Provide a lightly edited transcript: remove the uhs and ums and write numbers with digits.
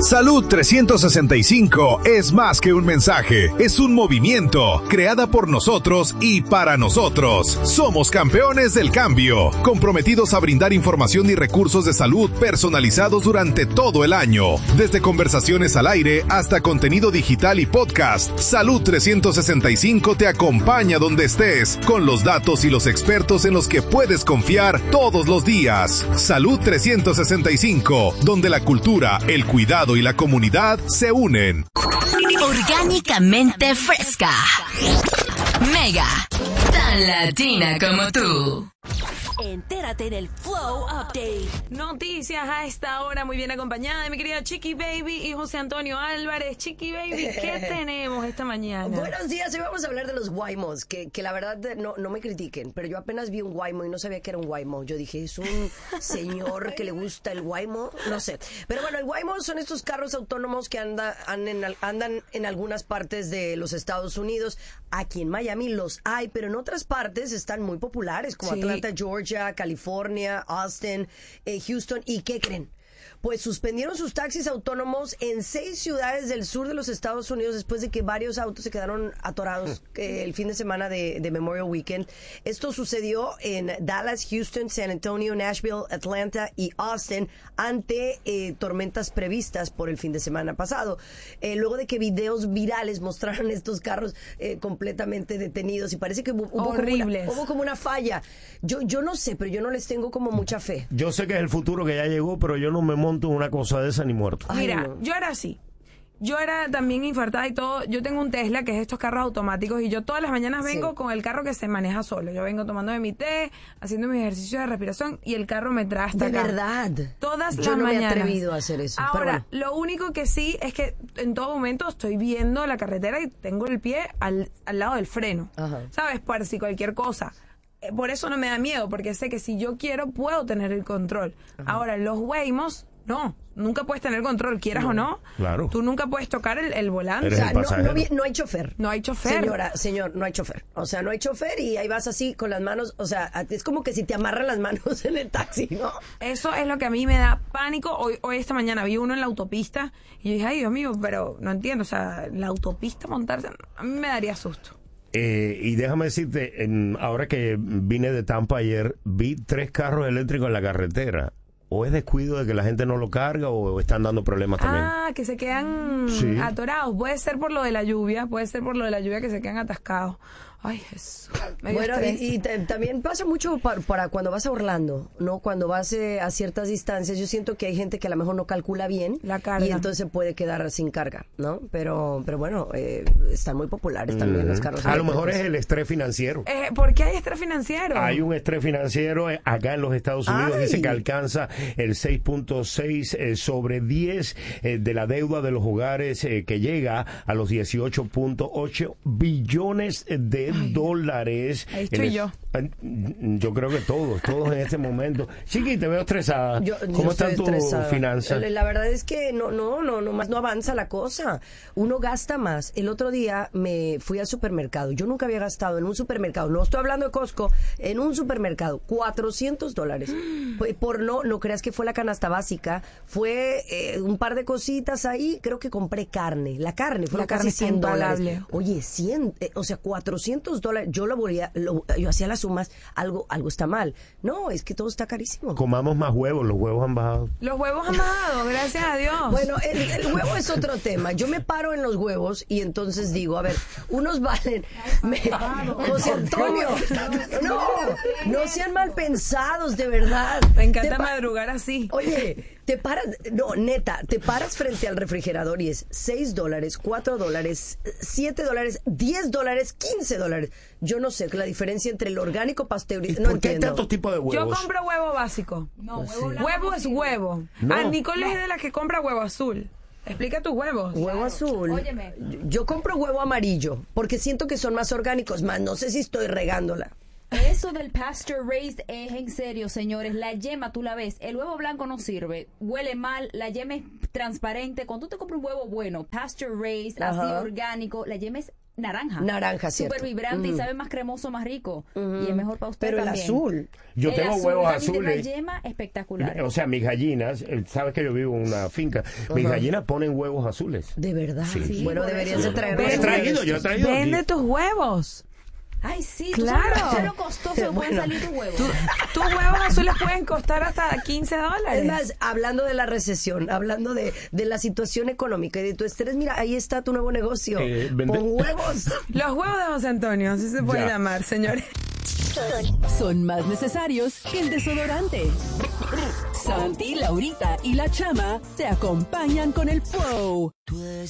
Salud 365 es más que un mensaje, es un movimiento, creada por nosotros y para nosotros. Somos campeones del cambio, comprometidos a brindar información y recursos de salud personalizados durante todo el año. Desde conversaciones al aire hasta contenido digital y podcast, Salud 365 te acompaña donde estés, con los datos y los expertos en los que puedes confiar todos los días. Salud 365, donde la cultura, el cuidado y la comunidad se unen. Orgánicamente fresca. Mega. Tan latina como tú. Entérate en el Flow Update. Noticias a esta hora, muy bien acompañada de mi querida Chiqui Baby y José Antonio Álvarez. Chiqui Baby, ¿qué tenemos esta mañana? Buenos días, hoy vamos a hablar de los Waymos, que la verdad no me critiquen, pero yo apenas vi un Waymo y no sabía que era un Waymo. Yo dije, es un señor que le gusta el Waymo, no sé. Pero bueno, el Waymo son estos carros autónomos que andan en algunas partes de los Estados Unidos. Aquí en Miami los hay, pero en otras partes están muy populares, como Atlanta, Georgia, California, Austin, Houston. ¿Y qué creen? Pues suspendieron sus taxis autónomos en 6 ciudades del sur de los Estados Unidos después de que varios autos se quedaron atorados el fin de semana de Memorial Weekend. Esto sucedió en Dallas, Houston, San Antonio, Nashville, Atlanta y Austin ante tormentas previstas por el fin de semana pasado. Luego de que videos virales mostraron estos carros completamente detenidos y parece que hubo como una falla. Yo no sé, pero yo no les tengo como mucha fe. Yo sé que es el futuro que ya llegó, pero yo no me monto una cosa de esa ni muerto. Mira, yo era así. Yo era también infartada y todo. Yo tengo un Tesla, que es estos carros automáticos, y yo todas las mañanas vengo con el carro que se maneja solo. Yo vengo tomándome mi té, haciendo mis ejercicios de respiración, y el carro me trae hasta acá. De verdad. Todas las mañanas. Yo no me he atrevido a hacer eso. Ahora, lo único que sí es que en todo momento estoy viendo la carretera y tengo el pie al lado del freno. Ajá. ¿Sabes? Por si cualquier cosa. Por eso no me da miedo, porque sé que si yo quiero, puedo tener el control. Ajá. Ahora, los Waymos, no, nunca puedes tener control, quieras o no. Claro. Tú nunca puedes tocar el volante. Eres el pasajero. No hay chofer. No hay chofer. Señor, no hay chofer. O sea, no hay chofer y ahí vas así con las manos. O sea, es como que si te amarran las manos en el taxi, ¿no? Eso es lo que a mí me da pánico. Hoy esta mañana vi uno en la autopista y yo dije, ay, Dios mío, pero no entiendo. O sea, la autopista montarse, a mí me daría susto. Y déjame decirte, ahora que vine de Tampa ayer, vi 3 carros eléctricos en la carretera. ¿O es descuido de que la gente no lo carga o están dando problemas también? Ah, que se quedan atorados. Puede ser por lo de la lluvia, que se quedan atascados. Ay, Jesús. Bueno, y también pasa mucho para cuando vas a Orlando, ¿no? Cuando vas a ciertas distancias, yo siento que hay gente que a lo mejor no calcula bien la carga y entonces puede quedar sin carga, ¿no? Pero bueno, están muy populares también los carros. A lo mejor es el estrés financiero. ¿Por qué hay estrés financiero? Hay un estrés financiero acá en los Estados Unidos. Dice que alcanza el 6.6 sobre 10 de la deuda de los hogares, que llega a los 18.8 billones de dólares. Ahí estoy yo. Yo creo que todos en este momento. Chiqui, te veo estresada. ¿Cómo están tus finanzas? La verdad es que no avanza la cosa. Uno gasta más. El otro día me fui al supermercado. Yo nunca había gastado en un supermercado. No estoy hablando de Costco. En un supermercado, $400. No creas que fue la canasta básica. Fue un par de cositas ahí. Creo que compré carne. La carne fueron casi $100. Oye, 100, o sea, $400. Yo hacía las sumas, algo está mal. No, es que todo está carísimo. Comamos más huevos, los huevos han bajado. Los huevos han bajado, gracias a Dios. Bueno, el huevo es otro tema. Yo me paro en los huevos y entonces digo, a ver, unos valen. José Antonio, no sean mal pensados, de verdad. Me encanta madrugar así. Oye, te paras frente al refrigerador y es $6, $4, $7, $10, $15. Yo no sé la diferencia entre el orgánico pasteurizado. ¿Por qué hay tantos tipos de huevos? Yo compro huevo básico. No, huevo es huevo. No. A Nicole es de la que compra huevo azul. Explica tus huevos. Huevo azul. Óyeme. Yo compro huevo amarillo porque siento que son más orgánicos, más no sé si estoy regándola. Eso del pasture raised es en serio, señores. La yema tú la ves, el huevo blanco no sirve, huele mal, la yema es transparente. Cuando tú te compras un huevo bueno, pasture raised, así orgánico, la yema es naranja, cierto. súper vibrante y sabe más cremoso, más rico. Y es mejor para usted Pero también. el azul. Yo tengo huevos azules. La yema espectacular. O sea, mis gallinas, sabes que yo vivo en una finca, mis gallinas ponen huevos azules. ¿De verdad? Sí. Bueno, deberían de traer. Yo he traído Vende aquí. tus huevos. Ay, sí, Claro. ¿tú sabes lo costoso que pueden salir tus huevos? Tus huevos azules pueden costar hasta $15. Es más, hablando de la recesión, hablando de la situación económica y de tu estrés, mira, ahí está tu nuevo negocio. Con huevos. Los huevos de José Antonio, así se puede llamar, señores. Son más necesarios que el desodorante. Santi, Laurita y la Chama te acompañan con el flow.